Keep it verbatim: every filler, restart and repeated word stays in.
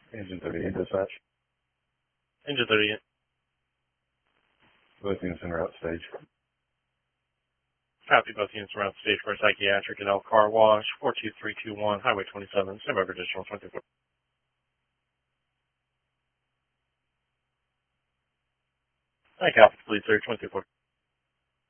Engine thirty-eight dispatch. Engine thirty-eight. Both units in route stage. Copy, both units around stage for a psychiatric at Elk Car Wash, four two three two one, Highway twenty-seven, stand by for additional twenty-four. Hi, Copy, Police thirty twenty-four.